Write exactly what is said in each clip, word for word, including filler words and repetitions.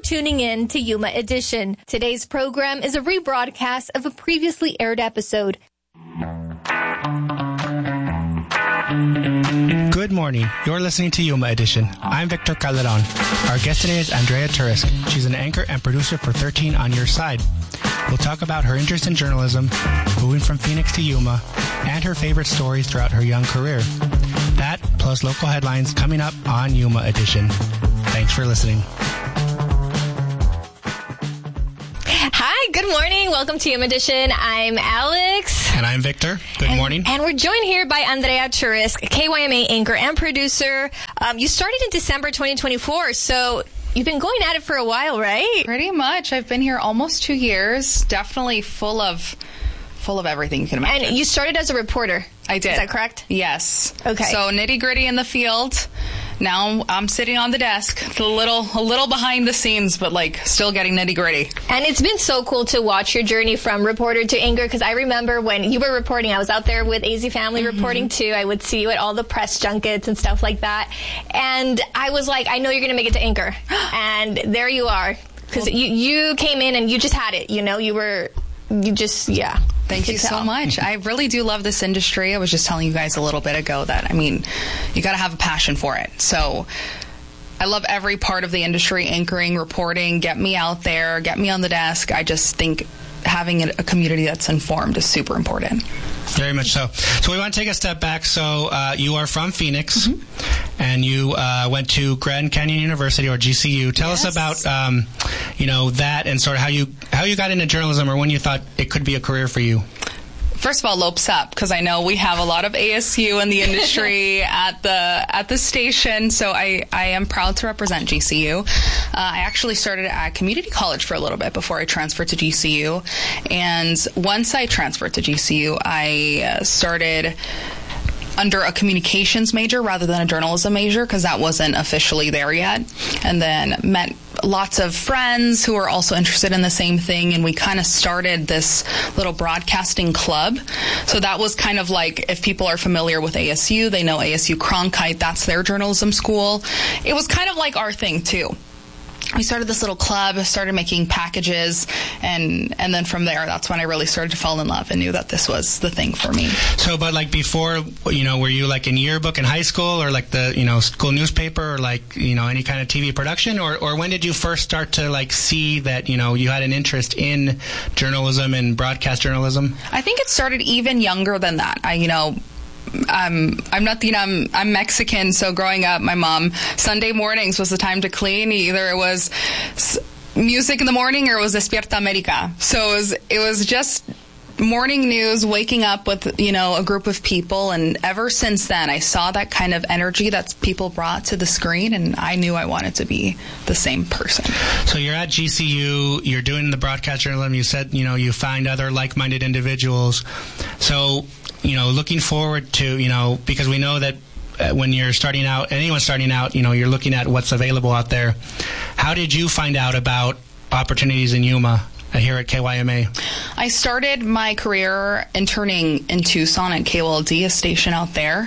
tuning in to Yuma Edition. Today's program is a rebroadcast of a previously aired episode. Good morning. You're listening to Yuma Edition. I'm Victor Calderon. Our guest today is Andrea Turisk. She's an anchor and producer for thirteen on Your Side. We'll talk about her interest in journalism, moving from Phoenix to Yuma, and her favorite stories throughout her young career. That, plus local headlines, coming up on Yuma Edition. Thanks for listening. Hi, good morning. Welcome to Yuma Edition. I'm Alex. And I'm Victor. Good and, morning. And we're joined here by Andrea Turisk, K Y M A anchor and producer. Um, you started in December twenty twenty-four, so you've been going at it for a while, right? Pretty much. I've been here almost two years. Definitely full of full of everything you can imagine. And you started as a reporter. I did. Is that correct? Yes. Okay. So nitty gritty in the field. Now I'm sitting on the desk. It's a little, a little behind the scenes, but like still getting nitty gritty. And it's been so cool to watch your journey from reporter to anchor, because I remember when you were reporting, I was out there with A Z Family mm-hmm. reporting too. I would see you at all the press junkets and stuff like that. And I was like, I know you're going to make it to anchor. And there you are. Because well, you, you came in and you just had it, you know, you were, you just, yeah. Thank you so much. I really do love this industry. I was just telling you guys a little bit ago that, I mean, you got to have a passion for it. So I love every part of the industry, anchoring, reporting, get me out there, get me on the desk. I just think having a community that's informed is super important. Very much so. So we want to take a step back. So uh, you are from Phoenix, mm-hmm. and you uh, went to Grand Canyon University, or G C U. Tell yes. us about um, you know that and sort of how you how you got into journalism, or when you thought it could be a career for you. First of all, lopes up, because I know we have a lot of A S U in the industry at the at the station, so I, I am proud to represent G C U. Uh, I actually started at community college for a little bit before I transferred to G C U, and once I transferred to G C U, I uh, started under a communications major rather than a journalism major, because that wasn't officially there yet, and then met lots of friends who were also interested in the same thing, and we kind of started this little broadcasting club. So that was kind of like, if people are familiar with A S U, they know A S U Cronkite, that's their journalism school. It was kind of like our thing too. We started this little club, started making packages, and and then from there, that's when I really started to fall in love and knew that this was the thing for me. So, but like before, you know, were you like in yearbook in high school, or like the, you know, school newspaper, or like, you know, any kind of T V production, or, or when did you first start to like see that, you know, you had an interest in journalism and broadcast journalism? I think it started even younger than that. I, you know, Um, I'm not, you know, I'm, I'm Mexican, so growing up, my mom, Sunday mornings was the time to clean. Either it was s- music in the morning or it was Despierta America. So it was, it was just morning news, waking up with, you know, a group of people. And ever since then, I saw that kind of energy that people brought to the screen, and I knew I wanted to be the same person. So you're at G C U, you're doing the broadcast journalism. You said, you know, you find other like-minded individuals. So, you know, looking forward to, you know, because we know that uh, when you're starting out, anyone starting out, you know, you're looking at what's available out there. How did you find out about opportunities in Yuma uh, here at K Y M A? I started my career interning in Tucson at K O L D, a station out there.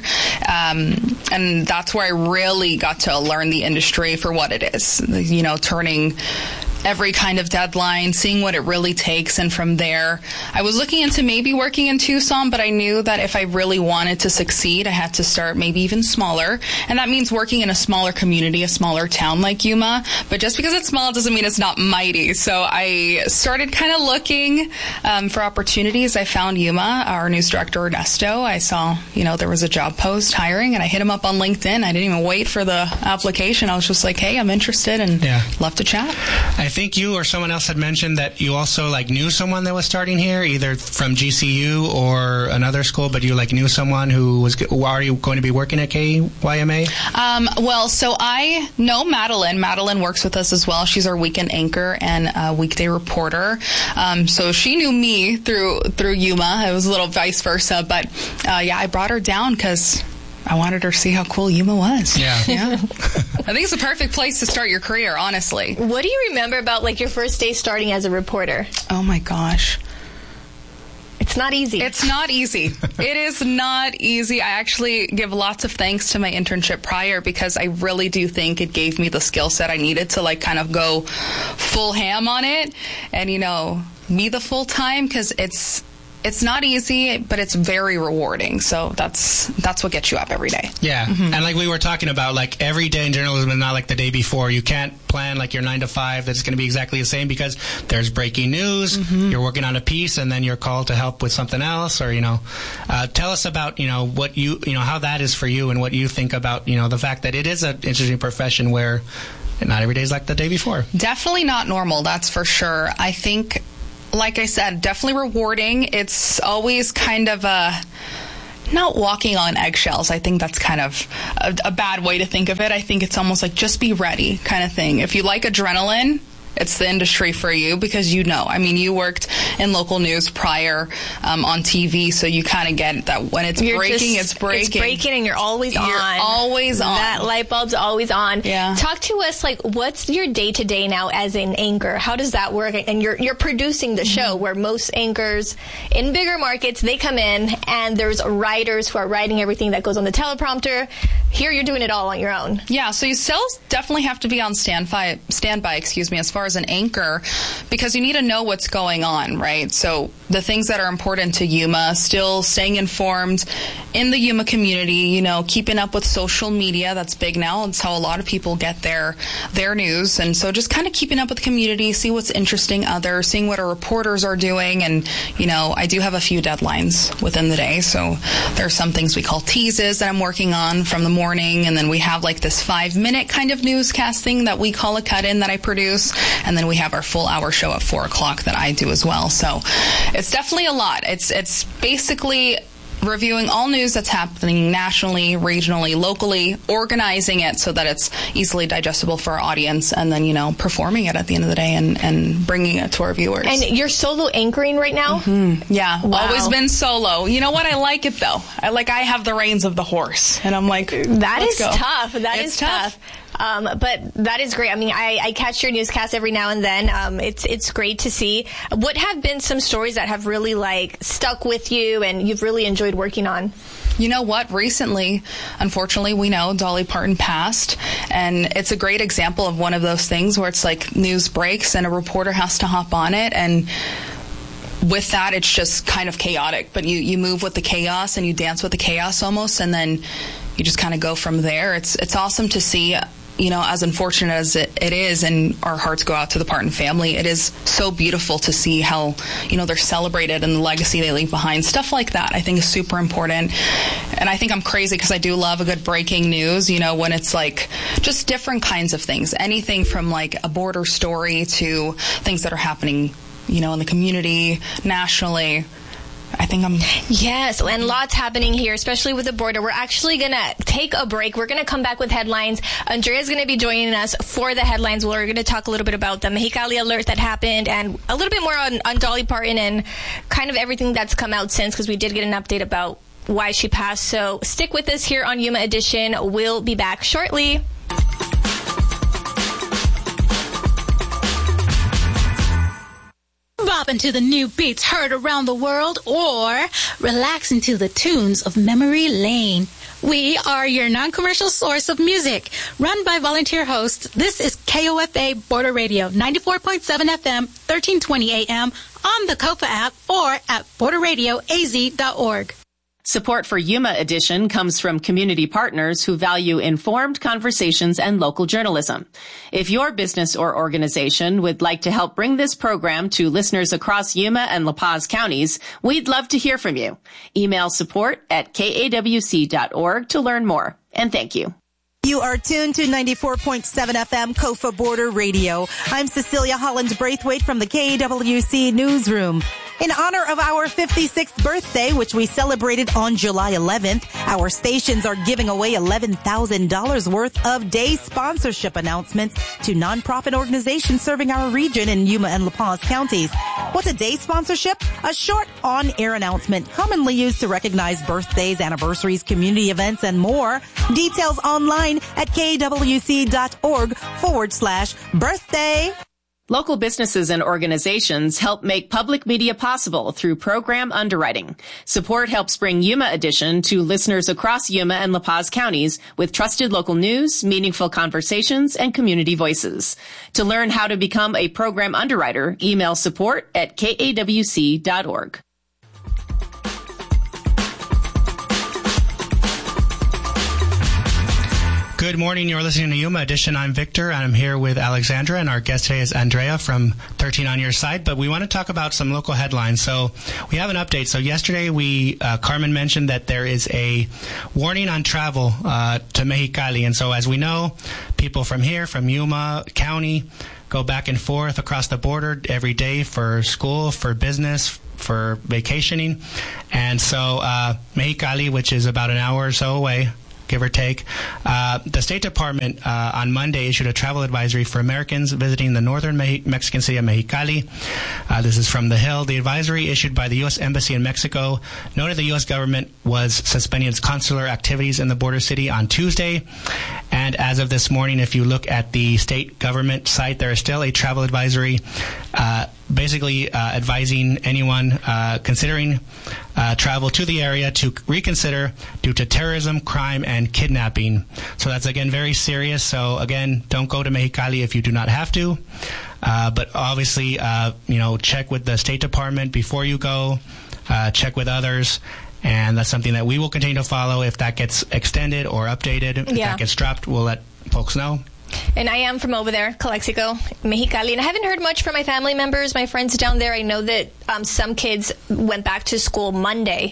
Um, and that's where I really got to learn the industry for what it is, you know, turning every kind of deadline, seeing what it really takes. And from there, I was looking into maybe working in Tucson, but I knew that if I really wanted to succeed, I had to start maybe even smaller. And that means working in a smaller community, a smaller town like Yuma. But just because it's small doesn't mean it's not mighty. So I started kind of looking um, for opportunities. I found Yuma, our news director, Ernesto. I saw, you know, there was a job post hiring, and I hit him up on LinkedIn. I didn't even wait for the application. I was just like, hey, I'm interested and yeah. love to chat. I think you or someone else had mentioned that you also like knew someone that was starting here, either from G C U or another school, but you like knew someone who was, are you going to be working at K Y M A? Um, well, so I know Madeline. Madeline works with us as well. She's our weekend anchor and uh, weekday reporter. Um, so she knew me through, through Yuma. It was a little vice versa, but uh, yeah, I brought her down because I wanted her to see how cool Yuma was. Yeah. yeah. I think it's the perfect place to start your career, honestly. What do you remember about, like, your first day starting as a reporter? Oh, my gosh. It's not easy. It's not easy. It is not easy. I actually give lots of thanks to my internship prior because I really do think it gave me the skill set I needed to like kind of go full ham on it and, you know, me the full time because it's It's not easy, but it's very rewarding. So that's that's what gets you up every day. Yeah. Mm-hmm. And like we were talking about, like every day in journalism is not like the day before. You can't plan like your nine to five that's going to be exactly the same because there's breaking news, mm-hmm. you're working on a piece, and then you're called to help with something else. Or, you know, uh, tell us about, you know, what you, you know, how that is for you and what you think about, you know, the fact that it is an interesting profession where not every day is like the day before. Definitely not normal. That's for sure. I think, like I said, definitely rewarding. It's always kind of a, not walking on eggshells. I think that's kind of a, a bad way to think of it. I think it's almost like just be ready kind of thing. If you like adrenaline, it's the industry for you because you know. I mean, you worked in local news prior um, on T V, so you kind of get that when it's you're breaking, just, it's breaking. It's breaking and you're always you're on. You're always on. That light bulb's always on. Yeah. Talk to us, like, what's your day-to-day now as an anchor? How does that work? And you're you're producing the mm-hmm. show where most anchors in bigger markets, they come in and there's writers who are writing everything that goes on the teleprompter. Here you're doing it all on your own. Yeah, so you still definitely have to be on standby, standby, excuse me, as far as an anchor, because you need to know what's going on, right? So the things that are important to Yuma, still staying informed in the Yuma community, you know, keeping up with social media. That's big now. It's how a lot of people get their their news. And so just kind of keeping up with the community, see what's interesting others, seeing what our reporters are doing. And, you know, I do have a few deadlines within the day. So there's some things we call teases that I'm working on from the morning. And then we have like this five minute kind of newscasting that we call a cut-in that I produce. And then we have our full hour show at four o'clock that I do as well. So it's definitely a lot. It's it's basically reviewing all news that's happening nationally, regionally, locally, organizing it so that it's easily digestible for our audience, and then, you know, performing it at the end of the day and, and bringing it to our viewers. And you're solo anchoring right now? Mm-hmm. Yeah. Wow. Always been solo. You know what? I like it, though. I like I have the reins of the horse, and I'm like, that let's is go. tough. That it's is tough. tough. Um, but that is great. I mean, I, I catch your newscast every now and then. Um, it's it's great to see. What have been some stories that have really like stuck with you and you've really enjoyed working on? You know what? Recently, unfortunately, we know Dolly Parton passed, and it's a great example of one of those things where it's like news breaks and a reporter has to hop on it, and with that, it's just kind of chaotic. But you, you move with the chaos and you dance with the chaos almost, and then you just kind of go from there. It's it's awesome to see. You know, as unfortunate as it, it is, and our hearts go out to the Parton family, it is so beautiful to see how, you know, they're celebrated and the legacy they leave behind. Stuff like that, I think, is super important. And I think I'm crazy because I do love a good breaking news, you know, when it's like just different kinds of things. Anything from like a border story to things that are happening, you know, in the community, nationally. I think I'm... Yes, and lots happening here, especially with the border. We're actually going to take a break. We're going to come back with headlines. Andrea's going to be joining us for the headlines. We're going to talk a little bit about the Mexicali alert that happened and a little bit more on, on Dolly Parton and kind of everything that's come out since, because we did get an update about why she passed. So stick with us here on Yuma Edition. We'll be back shortly. Bopping to the new beats heard around the world, or relaxing to the tunes of Memory Lane. We are your non-commercial source of music. Run by volunteer hosts, this is K O F A Border Radio, ninety-four point seven F M, thirteen twenty A M, on the COPA app, or at border radio a z dot org. Support for Yuma Edition comes from community partners who value informed conversations and local journalism. If your business or organization would like to help bring this program to listeners across Yuma and La Paz counties, we'd love to hear from you. Email support at k a w c dot org to learn more. And thank you. You are tuned to ninety-four point seven F M COFA Border Radio. I'm Cecilia Holland-Braithwaite from the K A W C Newsroom. In honor of our fifty-sixth birthday, which we celebrated on July eleventh, our stations are giving away eleven thousand dollars worth of day sponsorship announcements to nonprofit organizations serving our region in Yuma and La Paz counties. What's a day sponsorship? A short on-air announcement commonly used to recognize birthdays, anniversaries, community events, and more. Details online at kwc.org forward slash birthday. Local businesses and organizations help make public media possible through program underwriting. Support helps bring Yuma Edition to listeners across Yuma and La Paz counties with trusted local news, meaningful conversations, and community voices. To learn how to become a program underwriter, email support at K A W C dot org. Good morning. You're listening to Yuma Edition. I'm Victor, and I'm here with Alexandra, and our guest today is Andrea from thirteen on Your Side. But we want to talk about some local headlines. So we have an update. So yesterday, we uh, Carmen mentioned that there is a warning on travel uh, to Mexicali. And so as we know, people from here, from Yuma County, go back and forth across the border every day for school, for business, for vacationing. And so uh, Mexicali, which is about an hour or so away, give or take. Uh, the State Department uh, on Monday issued a travel advisory for Americans visiting the northern Me- Mexican city of Mexicali. Uh, this is from The Hill. The advisory issued by the U S Embassy in Mexico noted the U S government was suspending its consular activities in the border city on Tuesday. And as of this morning, if you look at the state government site, there is still a travel advisory uh, basically uh, advising anyone uh, considering uh, travel to the area to reconsider due to terrorism, crime, and kidnapping. So that's, again, very serious. So, again, don't go to Mexicali if you do not have to. Uh, but obviously, uh, you know, check with the State Department before you go. Uh, check with others. And that's something that we will continue to follow. If that gets extended or updated, if yeah. that gets dropped, we'll let folks know. And I am from over there, Calexico, Mexicali. And I haven't heard much from my family members, my friends down there. I know that um, some kids went back to school Monday.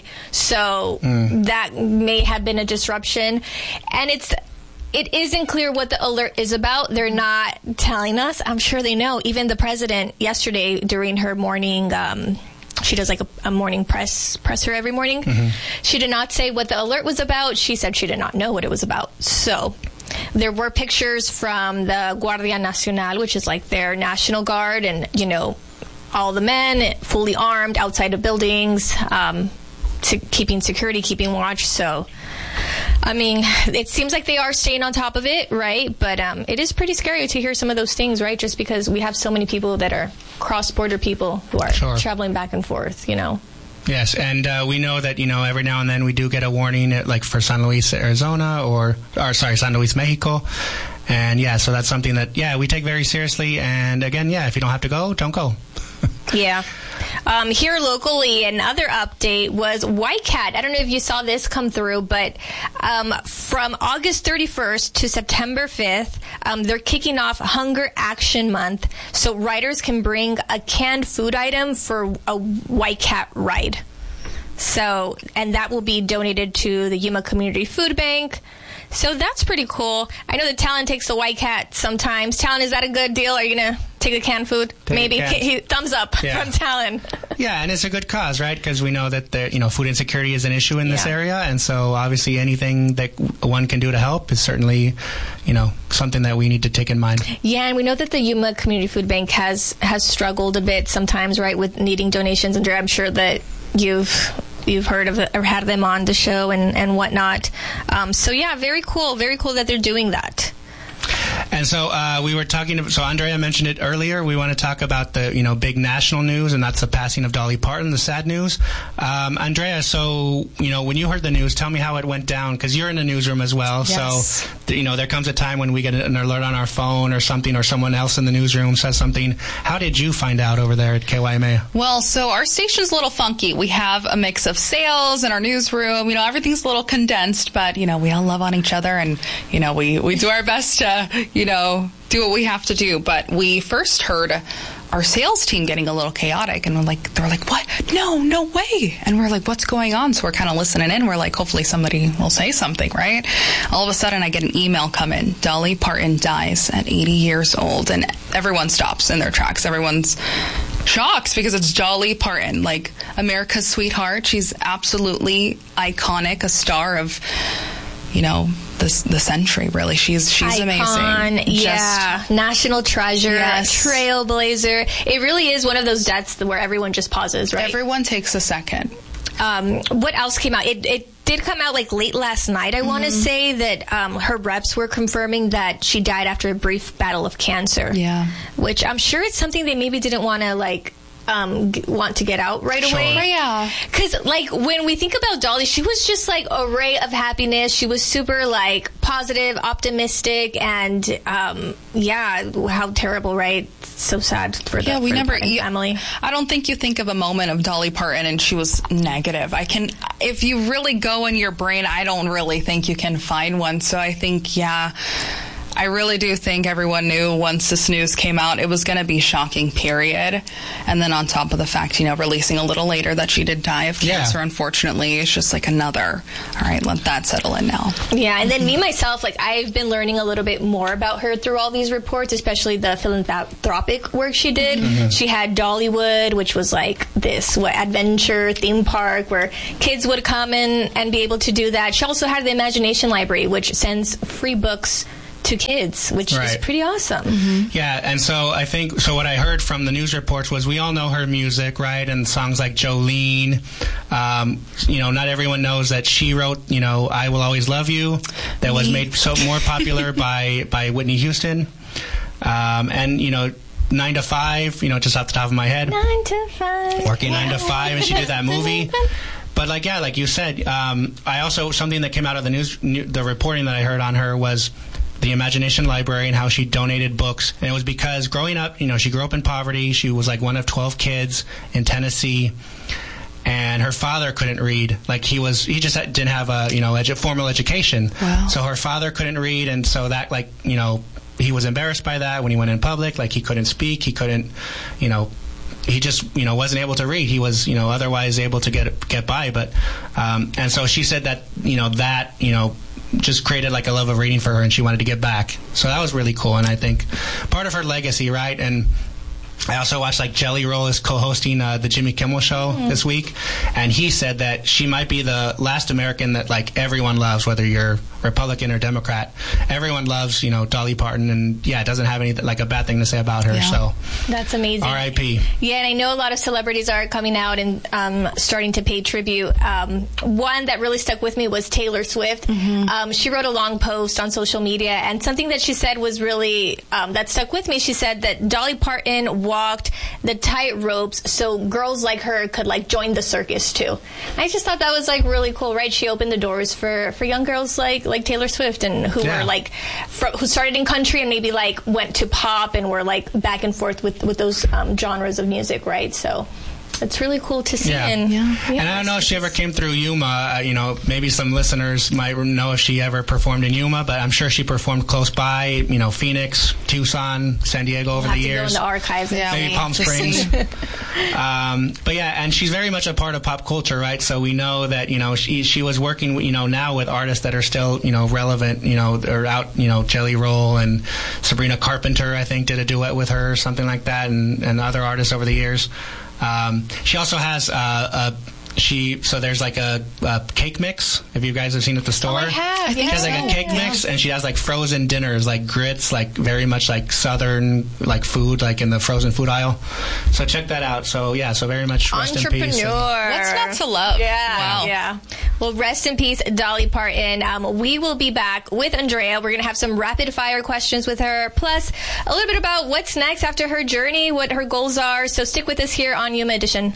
So mm. that may have been a disruption. And it's... It isn't clear what the alert is about. They're not telling us. I'm sure they know. Even the president yesterday during her morning... Um, She does like a, a morning press presser every morning. Mm-hmm. She did not say what the alert was about. She said she did not know what it was about. So there were pictures from the Guardia Nacional, which is like their National Guard, and, you know, all the men fully armed outside of buildings, um, to keeping security, keeping watch. So, I mean, it seems like they are staying on top of it, right? But um, it is pretty scary to hear some of those things, right? Just because we have so many people that are cross-border people who are sure. traveling back and forth, you know. Yes, and uh, we know that, you know, every now and then we do get a warning, at, like for San Luis, Arizona, or, or sorry, San Luis, Mexico. And, yeah, so that's something that, yeah, we take very seriously. And, again, yeah, if you don't have to go, don't go. Yeah. Um, here locally, another update was White Cat. I don't know if you saw this come through, but um, from August thirty-first to September fifth, um, they're kicking off Hunger Action Month, so riders can bring a canned food item for a White Cat ride. So, and that will be donated to the Yuma Community Food Bank. So that's pretty cool. I know that Talon takes the White Cat sometimes. Talon, is that a good deal? Are you going to take the canned food? Take Maybe. He, thumbs up yeah. from Talon. Yeah, and it's a good cause, right? Because we know that the, you know, food insecurity is an issue in this yeah. area. And so obviously anything that one can do to help is certainly, you know, something that we need to take in mind. Yeah, and we know that the Yuma Community Food Bank has, has struggled a bit sometimes, right, with needing donations. And I'm sure that you've... You've heard of it or had them on the show and, and whatnot. Um, so, yeah, very cool. Very cool that they're doing that. And so uh, we were talking, so Andrea mentioned it earlier. We want to talk about the, you know, big national news, and that's the passing of Dolly Parton, the sad news. Um, Andrea, so, you know, when you heard the news, tell me how it went down, because you're in the newsroom as well. Yes. So, you know, there comes a time when we get an alert on our phone or something, or someone else in the newsroom says something. How did you find out over there at K Y M A? Well, so our station's a little funky. We have a mix of sales in our newsroom. You know, everything's a little condensed, but, you know, we all love on each other, and, you know, we, we do our best to, you know, do what we have to do. But we first heard our sales team getting a little chaotic, and we're like, they were like, what? No, no way. And we're like, what's going on? So we're kind of listening in. We're like, hopefully somebody will say something, right? All of a sudden I get an email come in. Dolly Parton dies at eighty years old. And everyone stops in their tracks. Everyone's shocked because it's Dolly Parton, like America's sweetheart. She's absolutely iconic, a star of, you know, the, the century, really. She's she's Icon, amazing. Yeah. Just, national treasure, yes. trailblazer. It really is one of those deaths where everyone just pauses, right? Everyone takes a second. um, what else came out? It, it did come out like late last night, I mm-hmm. want to say, that um, her reps were confirming that she died after a brief battle of cancer. Yeah. Which I'm sure it's something they maybe didn't want to, like, Um, g- want to get out right sure. away. Yeah. Because, like, when we think about Dolly, she was just, like, a ray of happiness. She was super, like, positive, optimistic, and, um, yeah, how terrible, right? So sad for the, yeah, we for never, the you, family. I don't think you think of a moment of Dolly Parton and she was negative. I can, if you really go in your brain, I don't really think you can find one. So I think, yeah, I really do think everyone knew once this news came out it was going to be shocking, period. And then on top of the fact, you know, releasing a little later that she did die of cancer, yeah. unfortunately, it's just like another, all right, let that settle in now. Yeah, and then me, myself, like, I've been learning a little bit more about her through all these reports, especially the philanthropic work she did. Mm-hmm. She had Dollywood, which was like this, what, adventure theme park where kids would come in and be able to do that. She also had the Imagination Library, which sends free books to kids, which right. is pretty awesome. Mm-hmm. Yeah, and so I think, so what I heard from the news reports was we all know her music, right? And songs like Jolene. Um, you know, not everyone knows that she wrote, you know, I Will Always Love You, that was made so more popular by, by Whitney Houston. Um, and, you know, Nine to Five, you know, just off the top of my head. Nine to Five. Working Nine to Five, and she did that movie. But, like, yeah, like you said, um, I also, something that came out of the news, the reporting that I heard on her was the Imagination Library and how she donated books. And it was because growing up, you know, she grew up in poverty. She was like one of twelve kids in Tennessee. And her father couldn't read. Like, he was, he just didn't have a, you know, edu- formal education. Wow. So her father couldn't read. And so that, like, you know, he was embarrassed by that when he went in public. Like, he couldn't speak. He couldn't, you know, he just, you know, wasn't able to read. He was, you know, otherwise able to get get by. But, um, and so she said that, you know, that, you know, just created like a love of reading for her, and she wanted to get back. So that was really cool, and I think part of her legacy, right? And I also watched, like, Jelly Roll is co-hosting uh, the Jimmy Kimmel Show mm-hmm. this week, and he said that she might be the last American that, like, everyone loves, whether you're Republican or Democrat. Everyone loves, you know, Dolly Parton, and yeah, it doesn't have any, like, a bad thing to say about her. Yeah. So that's amazing. R I P Yeah, and I know a lot of celebrities are coming out and um, starting to pay tribute. Um, one that really stuck with me was Taylor Swift. Mm-hmm. Um, she wrote a long post on social media, and something that she said was really um, that stuck with me. She said that Dolly Parton walked the tight ropes so girls like her could, like, join the circus too. I just thought that was, like, really cool, right? She opened the doors for, for young girls like like Taylor Swift, and who yeah. were like fr- who started in country and maybe, like, went to pop and were, like, back and forth with with those um, genres of music, right? So it's really cool to see. Yeah. And, yeah. and I don't know if she ever came through Yuma. Uh, you know, maybe some listeners might know if she ever performed in Yuma, but I'm sure she performed close by, you know, Phoenix, Tucson, San Diego over we'll the have years. To go in the archives. Yeah, maybe Palm Springs. um, but yeah, and she's very much a part of pop culture, right? So we know that, you know, she she was working, you know, now with artists that are still, you know, relevant, you know, or out, you know, Jelly Roll and Sabrina Carpenter, I think, did a duet with her or something like that, and, and other artists over the years. Um, she also has uh, a she so there's like a, a cake mix. If you guys have seen it at the store, oh, I have. I think yeah. she has like a cake yeah. mix, and she has like frozen dinners, like grits, like very much like southern like food, like in the frozen food aisle. So check that out. So yeah, so very much rest in peace. Entrepreneur. What's not to love? Yeah, wow. yeah. Well, rest in peace, Dolly Parton. Um, we will be back with Andrea. We're gonna have some rapid fire questions with her, plus a little bit about what's next after her journey, what her goals are. So stick with us here on Yuma Edition.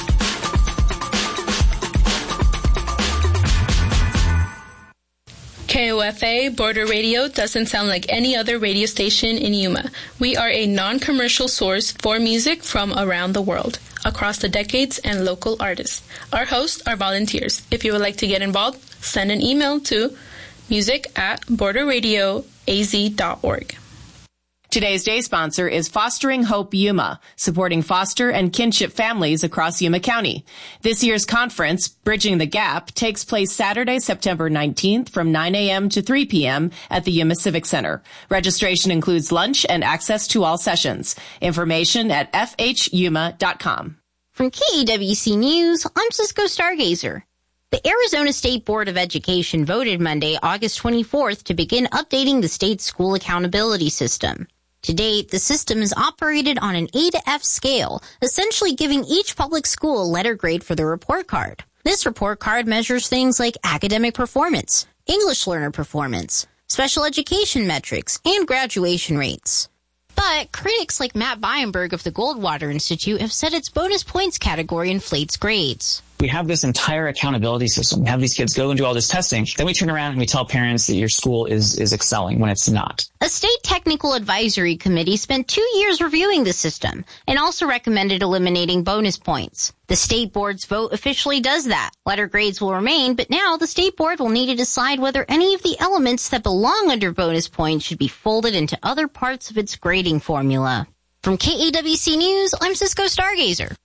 K O F A Border Radio doesn't sound like any other radio station in Yuma. We are a non-commercial source for music from around the world, across the decades and local artists. Our hosts are volunteers. If you would like to get involved, send an email to music at border radio a z dot org. Today's day sponsor is Fostering Hope Yuma, supporting foster and kinship families across Yuma County. This year's conference, Bridging the Gap, takes place Saturday, September nineteenth from nine a.m. to three p.m. at the Yuma Civic Center. Registration includes lunch and access to all sessions. Information at f h yuma dot com. From K E W C News, I'm Cisco Stargazer. The Arizona State Board of Education voted Monday, August twenty-fourth, to begin updating the state's school accountability system. To date, the system is operated on an A to F scale, essentially giving each public school a letter grade for their report card. This report card measures things like academic performance, English learner performance, special education metrics, and graduation rates. But critics like Matt Beinberg of the Goldwater Institute have said its bonus points category inflates grades. We have this entire accountability system. We have these kids go and do all this testing. Then we turn around and we tell parents that your school is, is excelling when it's not. A state technical advisory committee spent two years reviewing the system and also recommended eliminating bonus points. The state board's vote officially does that. Letter grades will remain, but now the state board will need to decide whether any of the elements that belong under bonus points should be folded into other parts of its grading formula. From K A W C News, I'm Cisco Stargazer.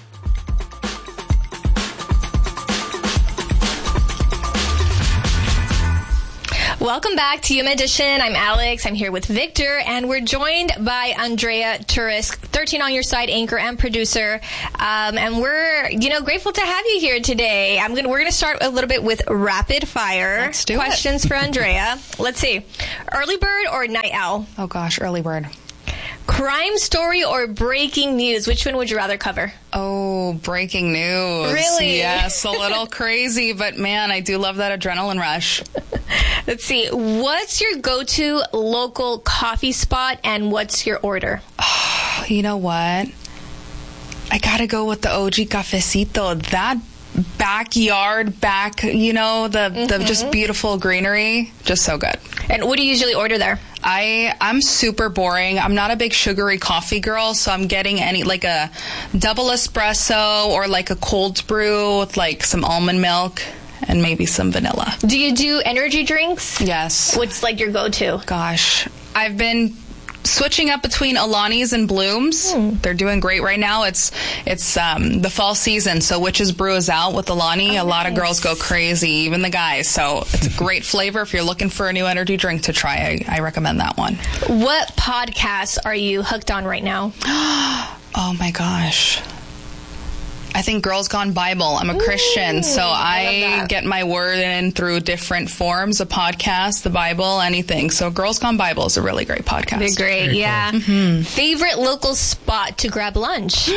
Welcome back to Yuma Edition. I'm Alex. I'm here with Victor, and we're joined by Andrea Turisk, thirteen on Your Side anchor and producer. Um, and we're, you know, grateful to have you here today. I'm gonna we're gonna start a little bit with rapid fire Let's do questions it. for Andrea. Let's see, early bird or night owl? Oh gosh, early bird. Crime story or breaking news? Which one would you rather cover? Oh, breaking news. Really? Yes, a little crazy, but man, I do love that adrenaline rush. Let's see. What's your go-to local coffee spot, and what's your order? Oh, you know what? I gotta go with the O G Cafecito. That backyard, back, you know, the, mm-hmm. the just beautiful greenery. Just so good. And what do you usually order there? I, I'm super boring. I'm not a big sugary coffee girl, so I'm getting any, like a double espresso or like a cold brew with like some almond milk and maybe some vanilla. Do you do energy drinks? Yes. What's like your go-to? Gosh, I've been switching up between Alani's and Bloom's. Hmm. They're doing great right now. It's it's um, the fall season, so Witch's Brew is out with Alani. Oh, a lot nice. Of girls go crazy, even the guys. So it's a great flavor. If you're looking for a new energy drink to try, I, I recommend that one. What podcasts are you hooked on right now? Oh my gosh. I think Girls Gone Bible. I'm a Ooh, Christian, so I, I get my word in through different forms, a podcast, the Bible, anything. So Girls Gone Bible is a really great podcast. They're great, Very yeah. Cool. Mm-hmm. Favorite local spot to grab lunch?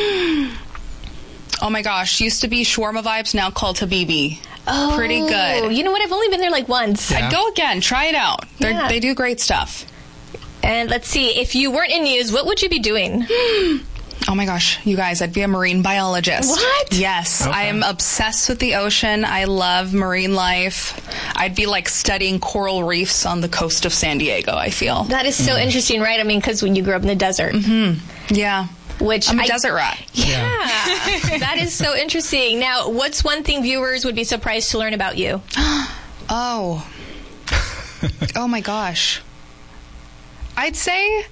Oh my gosh, used to be Shawarma Vibes, now called Habibi. Oh, pretty good. You know what? I've only been there like once. Yeah. I'd go again. Try it out. Yeah. They do great stuff. And let's see, if you weren't in news, what would you be doing? Oh my gosh, you guys, I'd be a marine biologist. What? Yes. Okay. I am obsessed with the ocean. I love marine life. I'd be like studying coral reefs on the coast of San Diego, I feel. That is so mm. interesting, right? I mean, because when you grew up in the desert. Mm-hmm. Yeah. Which I'm a I, desert rat. Yeah. yeah. That is so interesting. Now, what's one thing viewers would be surprised to learn about you? oh. Oh my gosh. I'd say...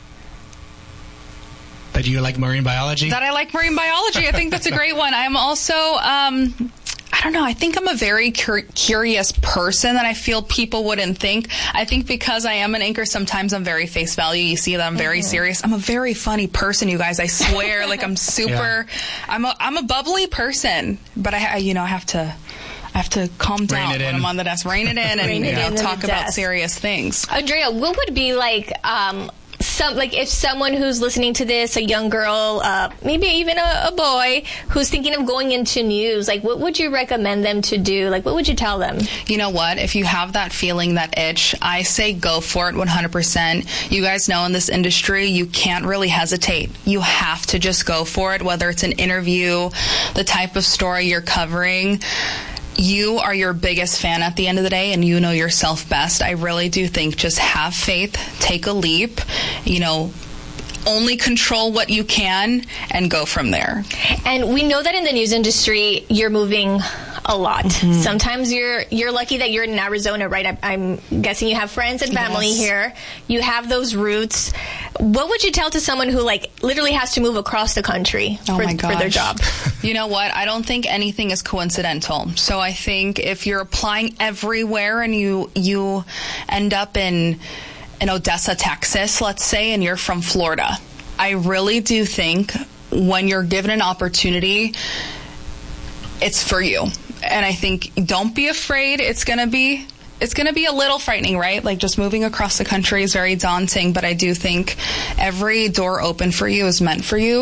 That you like marine biology? That I like marine biology. I think that's a great one. I'm also, um, I don't know, I think I'm a very cur- curious person that I feel people wouldn't think. I think because I am an anchor, sometimes I'm very face value. You see that I'm very mm-hmm. serious. I'm a very funny person, you guys. I swear, like I'm super, yeah. I'm a, I'm a bubbly person, but I, I, you know, I have to... I have to calm down when in. I'm on the desk. Rein it in and Rein you it know, in talk about serious things. Andrea, what would be like... Um, Some, like if someone who's listening to this, a young girl, uh, maybe even a, a boy who's thinking of going into news, like what would you recommend them to do? Like what would you tell them? You know what? If you have that feeling, that itch, I say go for it one hundred percent. You guys know in this industry, you can't really hesitate. You have to just go for it, whether it's an interview, the type of story you're covering. You are your biggest fan at the end of the day, and you know yourself best. I really do think just have faith, take a leap, you know, only control what you can and go from there. And we know that in the news industry, you're moving a lot. Mm-hmm. Sometimes you're you're lucky that you're in Arizona, right? I, I'm guessing you have friends and family yes. here. You have those roots. What would you tell to someone who like literally has to move across the country oh for, my gosh. for their job? You know what? I don't think anything is coincidental. So I think if you're applying everywhere and you you end up in in Odessa, Texas, let's say, and you're from Florida, I really do think when you're given an opportunity, it's for you. And I think don't be afraid. It's going to be it's going to be a little frightening, right? Like just moving across the country is very daunting, but I do think every door open for you is meant for you.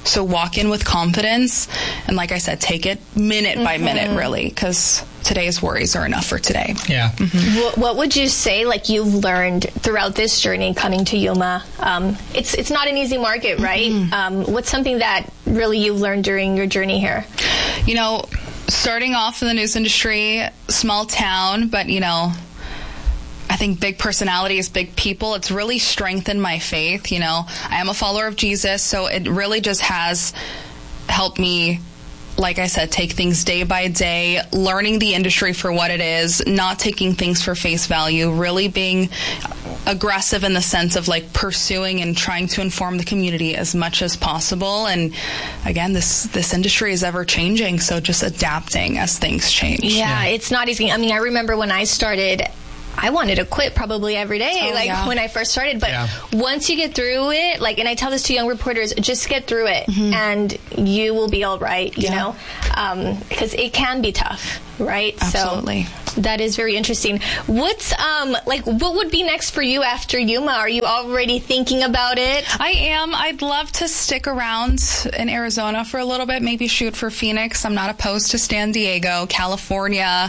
So walk in with confidence. And like I said, take it minute mm-hmm. by minute, really, because today's worries are enough for today. Yeah. Mm-hmm. What, what would you say, like, you've learned throughout this journey coming to Yuma? Um, it's it's not an easy market, right? Mm-hmm. Um, what's something that really you've learned during your journey here? You know, starting off in the news industry, small town, but, you know, I think big personalities, big people, it's really strengthened my faith. You know, I am a follower of Jesus, so it really just has helped me, like I said, take things day by day, learning the industry for what it is, not taking things for face value, really being aggressive in the sense of like pursuing and trying to inform the community as much as possible. And again, this this industry is ever changing, so just adapting as things change. Yeah, yeah. It's not easy. I mean, I remember when I started, I wanted to quit probably every day, oh, like yeah. when I first started. But yeah. once you get through it, like, and I tell this to young reporters, just get through it mm-hmm. and you will be all right, you yeah. know, um, because it can be tough, right? Absolutely. So that is very interesting. What's, um, like, what would be next for you after Yuma? Are you already thinking about it? I am. I'd love to stick around in Arizona for a little bit, maybe shoot for Phoenix. I'm not opposed to San Diego, California.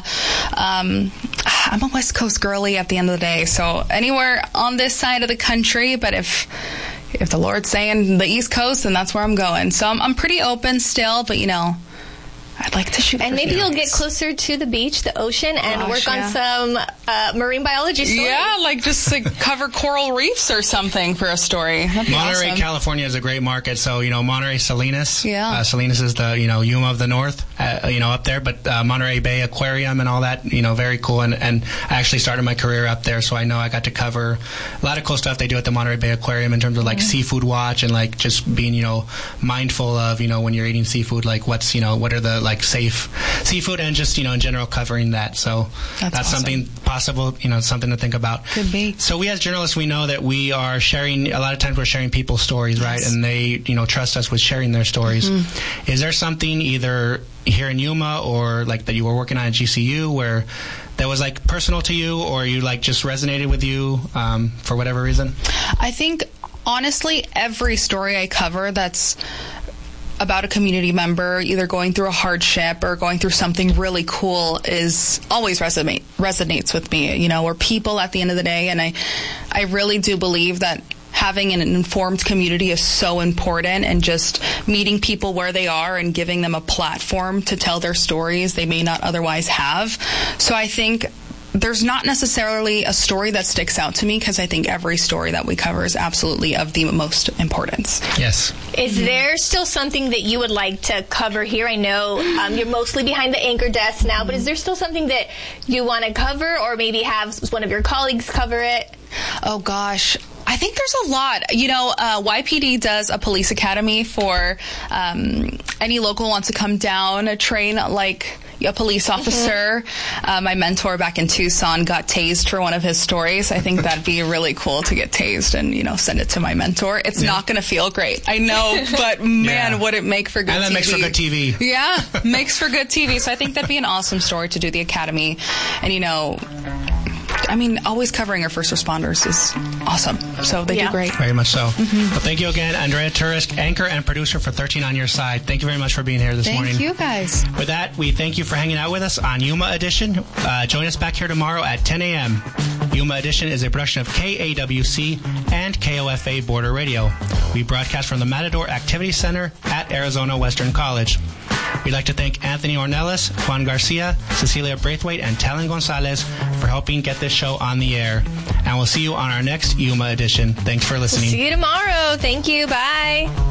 Um, I'm a West Coast girly at the end of the day, so anywhere on this side of the country, but if if the Lord's saying the East Coast, then that's where I'm going. So I'm, I'm pretty open still, but, you know, I'd like to shoot and for maybe Phoenix. You'll get closer to the beach, the ocean, and Gosh, work yeah. on some uh, marine biology stories. Yeah, like just like cover coral reefs or something for a story. That'd be Monterey, awesome. California is a great market. So, you know, Monterey, Salinas. Yeah. Uh, Salinas is the, you know, Yuma of the North, uh, you know, up there. But uh, Monterey Bay Aquarium and all that, you know, very cool. And, and I actually started my career up there, so I know I got to cover a lot of cool stuff they do at the Monterey Bay Aquarium in terms of, like, mm-hmm. seafood watch and, like, just being, you know, mindful of, you know, when you're eating seafood, like, what's, you know, what are the, like, safe seafood and just, you know, in general covering that. So that's, that's awesome. something possible, you know, something to think about. Could be. So we as journalists, we know that we are sharing, a lot of times we're sharing people's stories, right? Yes. And they, you know, trust us with sharing their stories. Mm-hmm. Is there something either here in Yuma or like that you were working on at G C U where that was like personal to you or you like just resonated with you um, for whatever reason? I think honestly, every story I cover that's about a community member either going through a hardship or going through something really cool is always resonate resonates with me. You know, we're people at the end of the day, and I I really do believe that having an informed community is so important, and just meeting people where they are and giving them a platform to tell their stories they may not otherwise have. So I think there's not necessarily a story that sticks out to me because I think every story that we cover is absolutely of the most importance. Yes. Is there still something that you would like to cover here? I know um, you're mostly behind the anchor desk now, but is there still something that you want to cover or maybe have one of your colleagues cover it? Oh, gosh. I think there's a lot. You know, uh, Y P D does a police academy for um, any local wants to come down, train like a police officer. Mm-hmm. Uh, my mentor back in Tucson got tased for one of his stories. I think that'd be really cool to get tased and, you know, send it to my mentor. It's yeah. not going to feel great. I know, but man, yeah. would it make for good and that T V. makes for good T V. Yeah, makes for good T V. So I think that'd be an awesome story to do the academy. And, you know, I mean, always covering our first responders is awesome. So they yeah. do great. Very much so. Mm-hmm. Well, thank you again, Andrea Turisk, anchor and producer for thirteen on Your Side. Thank you very much for being here this thank morning. Thank you, guys. With that, we thank you for hanging out with us on Yuma Edition. Uh, join us back here tomorrow at ten a.m. Yuma Edition is a production of K A W C and K O F A Border Radio. We broadcast from the Matador Activity Center at Arizona Western College. We'd like to thank Anthony Ornelas, Juan Garcia, Cecilia Braithwaite, and Talon Gonzalez for helping get this show on the air. And we'll see you on our next Yuma Edition. Thanks for listening. See you tomorrow. Thank you. Bye.